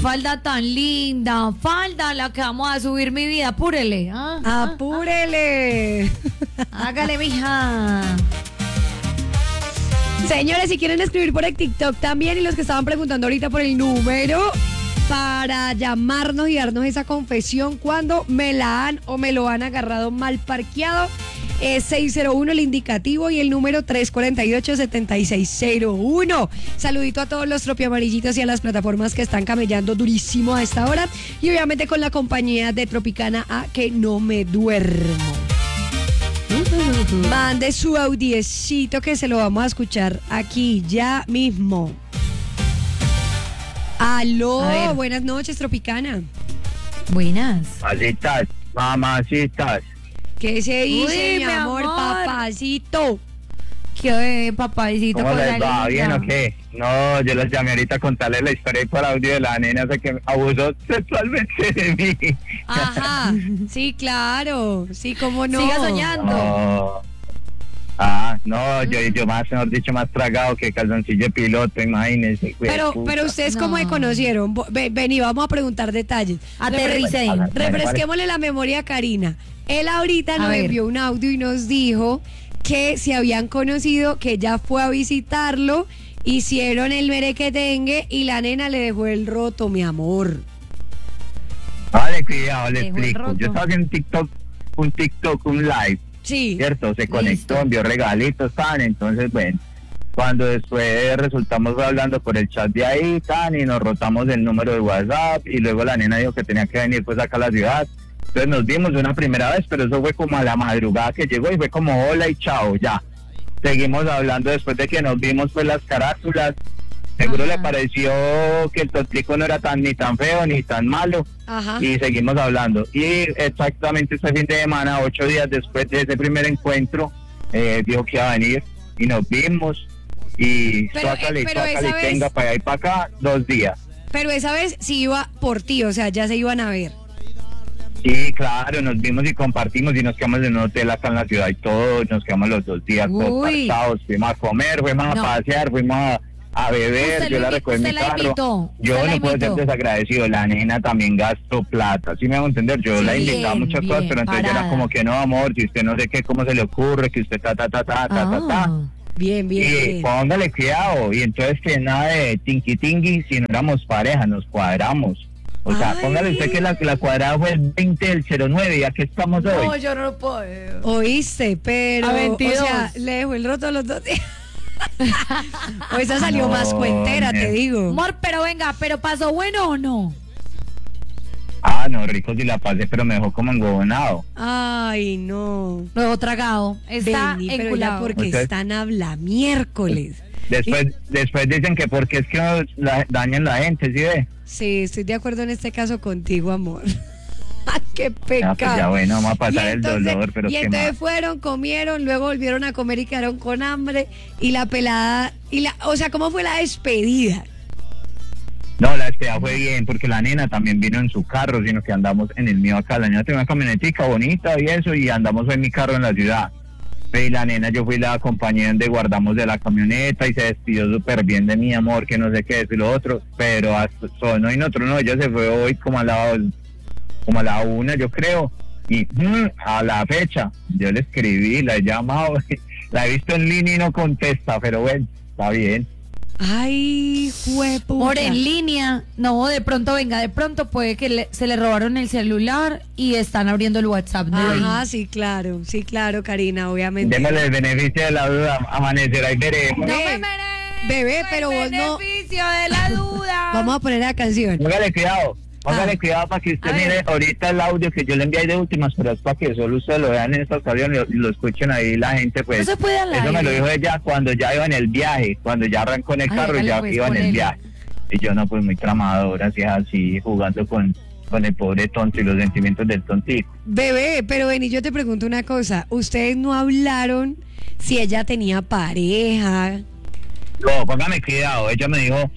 falda tan linda, falda la que vamos a subir, mi vida, apúrele. Apúrele. Hágale, mija. Señores, si quieren escribir por el TikTok también, y los que estaban preguntando ahorita por el número para llamarnos y darnos esa confesión cuando me la han o me lo han agarrado mal parqueado, es 601 el indicativo y el número 348-7601. Saludito a todos los tropiamarillitos y a las plataformas que están camellando durísimo a esta hora, y obviamente con la compañía de Tropicana A, que no me duermo. Mande su audiecito que se lo vamos a escuchar aquí ya mismo. Aló, buenas noches, Tropicana. Buenas. Mamacitas, mamacitas. ¿Qué se dice, Uy, mi mi amor, amor. papacito? ¿Qué, papadicito? ¿Cómo con les la va? linda? ¿Bien o qué? No, yo les llamé ahorita a contarles la historia por audio de la nena que abusó sexualmente de mí. Ajá, sí, claro, sí, cómo no. Siga soñando. No. No, yo más, mejor dicho, más tragado que calzoncillo de piloto, imagínense. Pero ustedes cómo se No. conocieron. Vení, vamos a preguntar detalles. Aterricen. Refresquémosle la memoria a Karina. Él ahorita A nos ver. envió un audio y nos dijo que se habían conocido, que ella fue a visitarlo, hicieron el merequetengue y la nena le dejó el roto, mi amor. Vale, cuidado, le Dejó el explico. roto. Yo estaba haciendo un live, Sí. ¿cierto? Se conectó, Listo. envió regalitos, tan, entonces, bueno, cuando después resultamos hablando por el chat de ahí, tan, y nos rotamos el número de WhatsApp, y luego la nena dijo que tenía que venir pues acá a la ciudad. Entonces nos vimos una primera vez, pero eso fue como a la madrugada que llegó y fue como hola y chao, ya. Seguimos hablando después de que nos vimos pues las carátulas. Seguro Ajá. le pareció que el tontico no era ni tan feo ni tan malo. Ajá. Y seguimos hablando. Y exactamente este fin de semana, 8 días después de ese primer encuentro, dijo que iba a venir y nos vimos. Y Pero esa vez- tenga para allá y para acá 2 días. Pero esa vez sí iba por ti, o sea, ya se iban a ver. Sí, claro, nos vimos y compartimos y nos quedamos en un hotel acá en la ciudad y todo, nos quedamos los 2 días todos Uy. parchados, fuimos a comer, fuimos No. a pasear, fuimos a beber, Usted yo lo la invi- recogí en mi usted la carro. invitó, Yo usted la no puedo ser invitó. desagradecido, la nena también gastó plata, ¿sí me hago entender? Yo la Sí, invitaba a muchas bien, cosas, pero entonces yo era parada. como que no, amor, si usted no sé qué, cómo se le ocurre, que usted ta. Bien, bien, Y bien. póngale cuidado, y entonces que nada de tingui, si no éramos pareja, nos cuadramos. O sea, Ay. póngale usted que la cuadrada fue el 20 del 09 y aquí estamos hoy. yo no lo puedo. Oíste, pero A 22. o sea, le dejó el roto a los 2 días. O esa salió No, más cuentera, te nena. digo. Amor, pero venga, ¿pero pasó bueno o no? No, rico si la pasé, pero me dejó como engobonado. Ay, no. Lo dejó tragado. Está Vení, pero ya enculado. porque Usted- están habla miércoles. Después dicen que porque es que dañan la gente, ¿sí ve? Sí, estoy de acuerdo en este caso contigo, amor. Qué Pues ya pecado. bueno, vamos a pasar Y el entonces- dolor, pero y qué entonces más. fueron, comieron, luego volvieron a comer y quedaron con hambre. Y la pelada, o sea, ¿cómo fue la despedida? No, la despedida fue bien, porque la nena también vino en su carro, sino que andamos en el mío acá. La nena tiene una camionetica bonita y eso, y andamos en mi carro en la ciudad. Y la nena, yo fui la acompañé donde guardamos de la camioneta y se despidió súper bien de mi amor, que no sé qué es y lo otro, pero hasta sonó y nosotros no, ella se fue hoy como a la 1, yo creo, y a la fecha, yo le escribí, la he llamado, la he visto en línea y no contesta, pero bueno, está bien. Ay, Por jueputa. en línea, no, de pronto, venga, de pronto puede que se le robaron el celular y están abriendo el WhatsApp de ahí. Ajá, sí, claro, Karina, obviamente. Démosle el beneficio de la duda, amanecer, ahí veremos. No Bebé, me merezco bebé, el pero vos no- beneficio de la duda. Vamos a poner la canción. Póngale cuidado para que usted A ver. mire ahorita el audio que yo le envié de últimas, pero es para que solo ustedes lo vean en esta ocasión y lo escuchen ahí la gente, pues. No se puede al Eso me lo aire. dijo ella cuando ya iba en el viaje, cuando ya arrancó en el carro y hágale, ya pues, iba en el ponele. viaje. Y yo no, pues muy tramadora, así, así jugando con el pobre tonto y los sentimientos del tontico. Bebé, pero ven, y yo te pregunto una cosa. ¿Ustedes no hablaron si ella tenía pareja? No, póngame cuidado, ella me dijo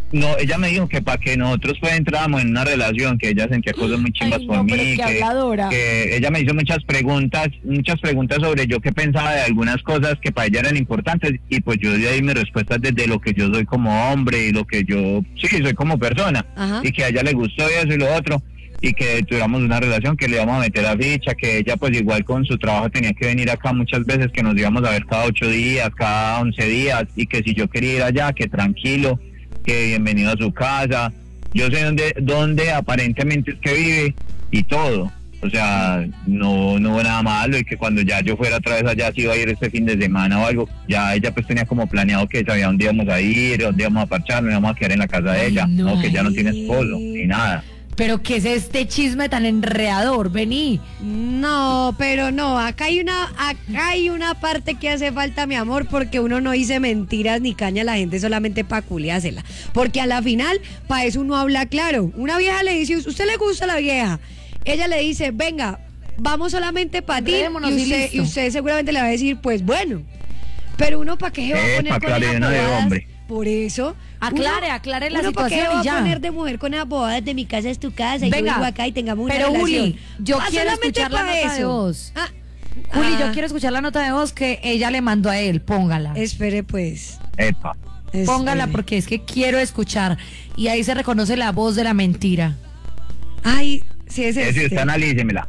No, ella me dijo que para que nosotros pues entráramos en una relación, que ella sentía cosas muy chimbas Ay, por no, mí, pero qué habladora. que ella me hizo muchas preguntas sobre yo qué pensaba de algunas cosas que para ella eran importantes, y pues yo di ahí mis respuestas desde lo que yo soy como hombre y lo que yo soy como persona. Ajá. Y que a ella le gustó y eso y lo otro, y que tuviéramos una relación, que le íbamos a meter a ficha, que ella pues igual con su trabajo tenía que venir acá muchas veces, que nos íbamos a ver cada 8 días, cada 11 días, y que si yo quería ir allá, que tranquilo, que bienvenido a su casa, yo sé dónde aparentemente es que vive y todo, o sea, no hubo nada malo, y que cuando ya yo fuera otra vez allá, si iba a ir este fin de semana o algo, ya ella pues tenía como planeado que sabía dónde íbamos a ir, dónde íbamos a parchar, nos íbamos a quedar en la casa de Ay, ella, no. no, que ya no tiene esposo, ni nada. Pero ¿qué es este chisme tan enredador? Vení. No, pero no, acá hay una parte que hace falta, mi amor, porque uno no dice mentiras ni caña a la gente solamente para culiársela. Porque a la final, para eso uno habla claro. Una vieja le dice, ¿usted le gusta a la vieja? Ella le dice, venga, vamos solamente para ti. Enredémonos y listo. Y usted seguramente le va a decir, pues bueno. Pero uno, ¿para qué se va a poner con claro, esas yo no de bobadas? hombre. Por eso. Aclare la uno, ¿para qué situación va y ya. a poner de mujer con esas bobadas de mi casa es tu casa y Venga, yo vivo acá y tengamos una pero relación? Juli, yo quiero solamente escuchar la pa' nota de eso. voz. Ah, Juli, ah, yo quiero escuchar la nota de voz que ella le mandó a él. Póngala. Espere, pues. Epa. Póngala Espere. porque es que quiero escuchar. Y ahí se reconoce la voz de la mentira. Ay, sí es Eso, este. usted analícemela.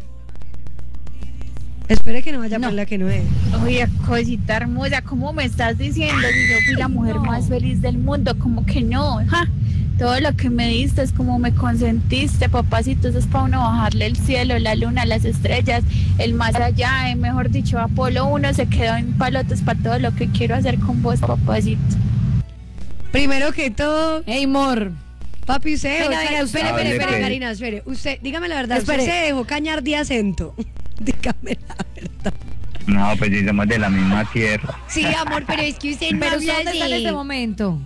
Espere que no vaya No. por la que no es. Oye, cosita hermosa, ¿cómo me estás diciendo? Si yo fui la mujer más feliz del mundo, como que no, ja. Todo lo que me diste es como me consentiste, papacito, eso es para uno bajarle el cielo, la luna, las estrellas, el más allá, mejor dicho, Apolo 1 se quedó en palotes para todo lo que quiero hacer con vos, papacito. Primero que todo, Ey, mor. papi, usted. Venga, venga, espere, hable, espere, pues. Karina, espere. Usted, dígame la verdad, Espere. usted se dejó cañar de acento. Dígame la verdad. No, pues si somos de la misma tierra. Sí, amor, pero es que usted no Pero ¿usted habla dónde está en así. este momento?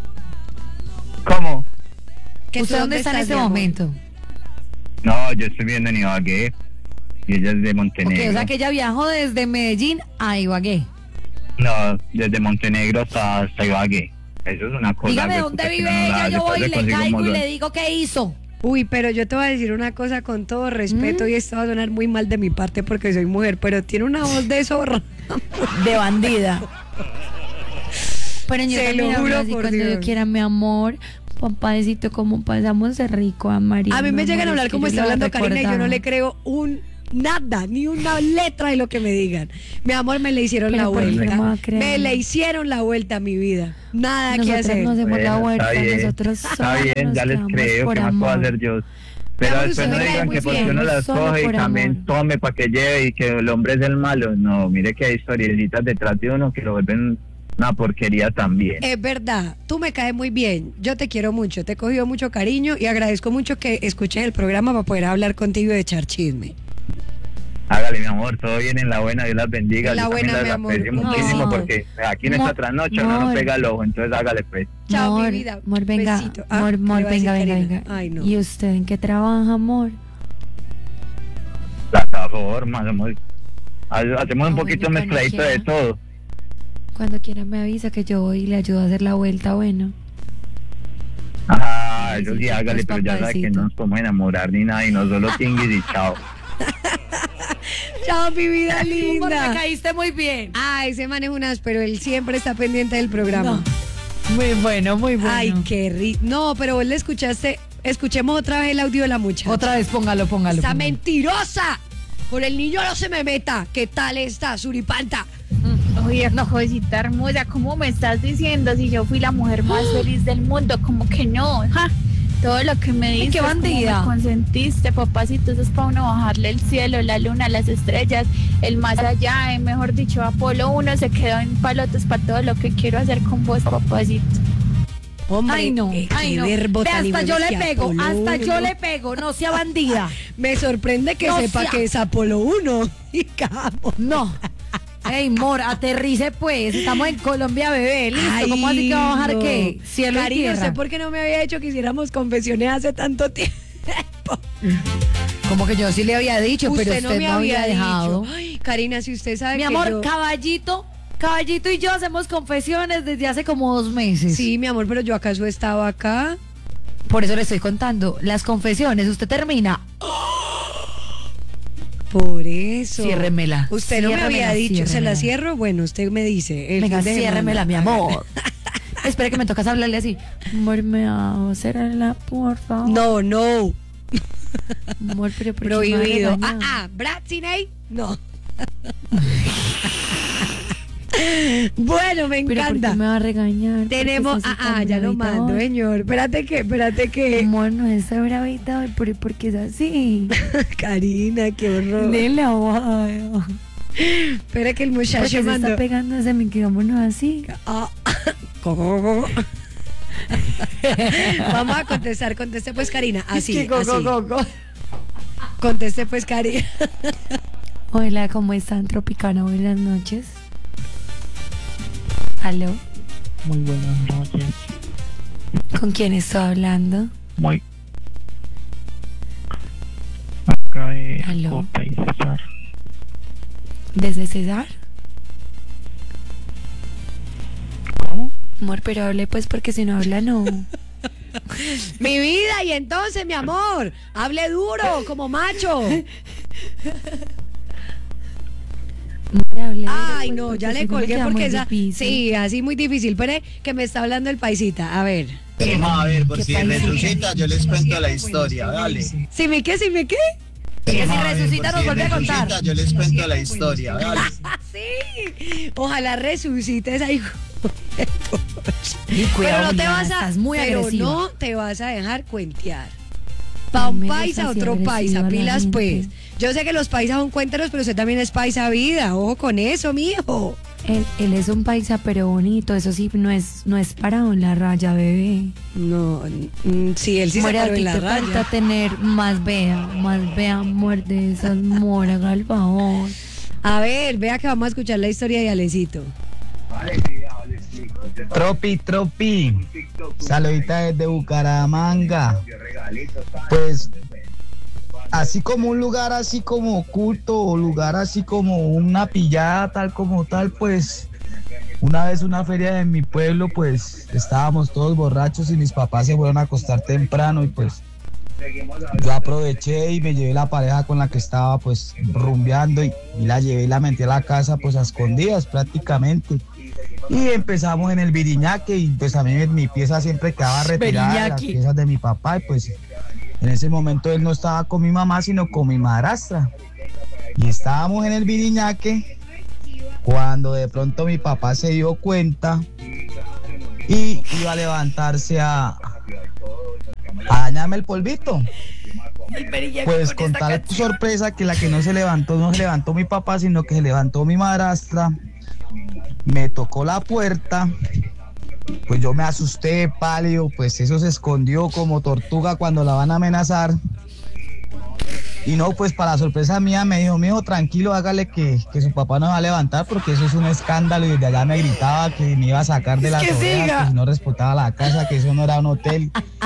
¿Cómo? ¿Que ¿Usted tú dónde está en estás, este mi amor? momento? No, yo estoy viendo en Ibagué y ella es de Ok, Montenegro. o sea que ella viajó desde Medellín a Ibagué. No, desde Montenegro hasta Ibagué. Eso es una cosa. Dígame güey, dónde puta, que vive no nos ella, da, yo después voy y le le consigo un caigo y montón. le digo qué hizo. Uy, pero yo te voy a decir una cosa con todo respeto y esto va a sonar muy mal de mi parte porque soy mujer, pero tiene una voz de zorra. De bandida. Pero yo Se también lo hablo juro así por cuando yo Dios. quiera, mi amor. Papadecito, ¿cómo pasamos de rico a María? A mí me mi llegan a amor, hablar es que como yo está la hablando Karina y yo no recordaba. le creo nada, ni una letra de lo que me digan. Mi amor, me le hicieron Pero la ¿por qué vuelta. no va a creer? Me le hicieron la vuelta a mi vida. Nada que Nosotros hacer. no hacemos la Bueno, vuelta, está bien, nosotros está solo bien, nos ya les quedamos creo, por ¿qué más puedo amor. hacer yo? Pero amor, después usted no me cae digan muy que porque bien, uno las solo coge y por también amor. tome para que lleve y que el hombre es el malo. No, mire que hay historiecitas detrás de uno que lo vuelven una porquería también. Es verdad, tú me caes muy bien, yo te quiero mucho, te he cogido mucho cariño y agradezco mucho que escuches el programa para poder hablar contigo y echar chisme. Hágale, mi amor, todo bien en la buena, Dios las bendiga. En la Yo también buena, las mi amor. aprecio Un muchísimo besito. porque aquí en esta Mor- trasnoche uno no mor. pega el ojo, entonces hágale pues. Chao, Amor, mi vida. amor, venga, Besito. Ah, amor, ¿qué amor, iba a decir venga, venga, Karina? venga. Ay, no. ¿Y usted en qué trabaja, amor? Plataforma, hacemos un Ah, poquito bueno, mezcladito cuando de quiera. todo. Cuando quiera me avisa que yo voy y le ayudo a hacer la vuelta, bueno. Ajá, eso sí, Besitos, hágale, pero ya sabe que papacito. no nos podemos enamorar ni nada y no solo tinguis y chao. Chao, mi vida Amor, me linda. caíste muy bien. Ay, ese man es un áspero, él siempre está pendiente del programa. No. Muy bueno, muy bueno. Ay, qué rico. No, pero vos le escuchaste. Escuchemos otra vez el audio de la muchacha. Otra vez, póngalo. ¡Esa póngalo. mentirosa! Con el niño no se me meta. ¿Qué tal está, suripanta? Oye, cosita hermosa, ¿cómo me estás diciendo? Si yo fui la mujer más feliz del mundo, como que no, ja. Todo lo que me diste, qué es como bandida. me consentiste, papacito, eso es para uno bajarle el cielo, la luna, las estrellas, el más allá, mejor dicho, Apolo 1 se quedó en palotes para todo lo que quiero hacer con vos, papacito. Hombre, Ay, no, qué ay, no. verbo Ve, tan hasta yo le igual que pego, Apolo hasta yo 1. le pego, no sea bandida. Me sorprende que No sepa sea- que es Apolo 1. Y cabo. No. Ey, mor, aterrice pues. Estamos en Colombia, bebé. Listo. ¿Cómo así que va a bajar no. qué? Cielo y Karina, tierra. ¿usted por qué no me había dicho que hiciéramos confesiones hace tanto tiempo? Como que yo sí le había dicho, pero usted no me no había dejado. dicho. Ay, Karina, si usted sabe Mi que amor, yo... caballito Caballito y yo hacemos confesiones desde hace como 2 meses. Sí, mi amor, pero yo acaso estaba acá. Por eso le estoy contando. Las confesiones, usted termina. Por eso. Ciérremela. Usted no me había Ciérremela, dicho, ¿se la ciérremela. cierro? Bueno, usted me dice. Venga, fin de ciérremela, semana. mi amor. Espera que me tocas hablarle así. Amor, me va a cerrarla, por favor. No. Amor, pero ¿por qué me va a Prohibido. regañar? Brad Siney, no. Bueno, me Pero ¿por encanta. qué me va a regañar? Tenemos, Porque estás así ya tan lo bravita mando, hoy. señor. Espérate que. Amor, no está bravita hoy, pero ¿por qué es así? Karina, qué horror. Dile aguado. Espera que el Porque muchacho se mandó. está pegando ese micrófono así. Ah. Vamos a contestar, conteste pues Karina, así. Conteste pues Karina. Hola, ¿cómo están, Tropicana? Buenas noches. ¿Aló? Muy buenas noches. ¿Con quién estoy hablando? Muy. Acá es Aló. Copa y César. ¿Desde César? ¿Cómo? Amor, pero hable pues porque si no habla no. Mi vida, y entonces, mi amor, hable duro, como macho. Amor, hable Ay, pues, no, porque ya si le no me colgué queda porque muy esa. difícil. Sí, así muy difícil. Pero que me está hablando el paisita. A ver. A ver, por ¿Qué si país? resucita, yo les cuento la historia, dale. ¿Sí me qué? Que si A ver, resucita por nos si vuelve a contar. resucita, yo les cuento la historia, dale. Sí. Ojalá resucites ahí. Y Pero cuidado, no te Juliana, vas a. estás muy pero agresiva. no te vas a dejar cuentear. Pa' un Me paisa, gusta así otro paisa, agresiva la pilas gente. pues. Yo sé que los paisas son cuenteros, pero usted también es paisa vida. Ojo con eso, mijo. Él es un paisa pero bonito, eso sí, no es parado en la raya, bebé. No, sí, él sí se Muere, a paró ti en la te falta raya. tener más vea, muerde esas moras, al favor. A ver, vea que vamos a escuchar la historia de Alecito. Tropi, saludita desde Bucaramanga. Pues así como un lugar así como oculto o lugar así como una pillada tal como tal, pues una vez una feria de mi pueblo, pues estábamos todos borrachos y mis papás se fueron a acostar temprano y pues yo aproveché y me llevé la pareja con la que estaba pues rumbeando y la llevé y la metí a la casa pues a escondidas prácticamente. Y empezamos en el Viriñaque y pues a mí mi pieza siempre quedaba retirada de las Viriñaque. piezas de mi papá y pues en ese momento él no estaba con mi mamá sino con mi madrastra. Y estábamos en el Viriñaque cuando de pronto mi papá se dio cuenta y iba a levantarse a dañarme el polvito. Pues con tal sorpresa que la que no se levantó mi papá, sino que se levantó mi madrastra, me tocó la puerta, pues yo me asusté, pálido, pues eso se escondió como tortuga cuando la van a amenazar. Y no, pues para sorpresa mía me dijo, mijo, tranquilo, hágale que su papá no va a levantar porque eso es un escándalo, y desde allá me gritaba que me iba a sacar de las orejas, que si no respetaba la casa, que eso no era un hotel.